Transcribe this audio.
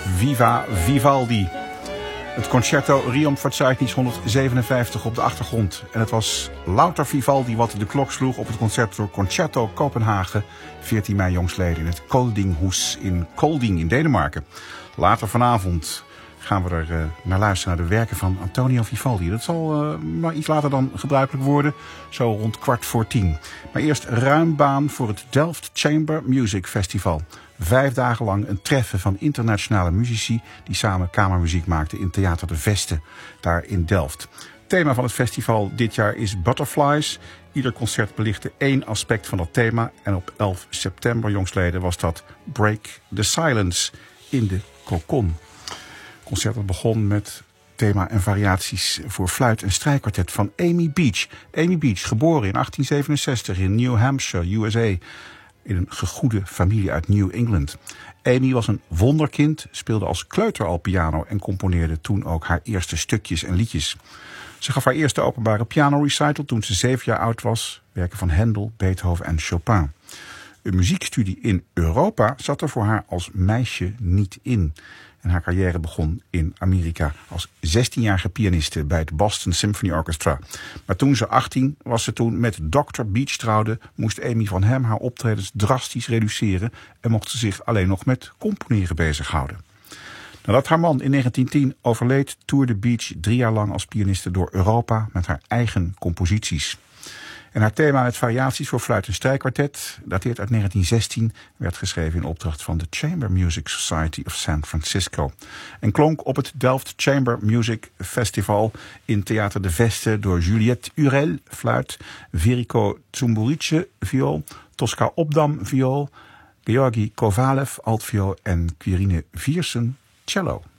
Viva Vivaldi. Het Concerto Riomfverzeichnis 157 op de achtergrond. En het was louter Vivaldi wat de klok sloeg op het Concerto Kopenhagen. 14 mei jongstleden in het Koldinghuis in Kolding in Denemarken. Later vanavond gaan we er naar luisteren naar de werken van Antonio Vivaldi. Dat zal maar iets later dan gebruikelijk worden, zo rond 9:15. Maar eerst ruim baan voor het Delft Chamber Music Festival. 5 dagen lang een treffen van internationale muzici die samen kamermuziek maakten in Theater de Veste, daar in Delft. Het thema van het festival dit jaar is Butterflies. Ieder concert belichtte 1 aspect van dat thema. En op 11 september jongstleden was dat Break the Silence in de Cocon. Het concert dat begon met thema en variaties voor fluit- en strijkkwartet van Amy Beach. Amy Beach, geboren in 1867 in New Hampshire, USA, in een gegoede familie uit New England. Amy was een wonderkind, speelde als kleuter al piano en componeerde toen ook haar eerste stukjes en liedjes. Ze gaf haar eerste openbare pianorecital toen ze 7 jaar oud was. Werken van Handel, Beethoven en Chopin. Een muziekstudie in Europa zat er voor haar als meisje niet in. En haar carrière begon in Amerika als 16-jarige pianiste bij het Boston Symphony Orchestra. Maar toen ze 18 was, ze toen met Dr. Beach trouwde, moest Amy van Hem haar optredens drastisch reduceren en mocht ze zich alleen nog met componeren bezighouden. Nadat haar man in 1910 overleed, toerde Beach 3 jaar lang als pianiste door Europa met haar eigen composities. En haar thema met variaties voor fluit- en strijkkwartet dateert uit 1916, werd geschreven in opdracht van de Chamber Music Society of San Francisco. En klonk op het Delft Chamber Music Festival in Theater de Veste door Juliette Urel, fluit, Verico Tsumburitje, viool, Tosca Opdam, viool, Georgi Kovalev, altviool en Quirine Viersen, cello.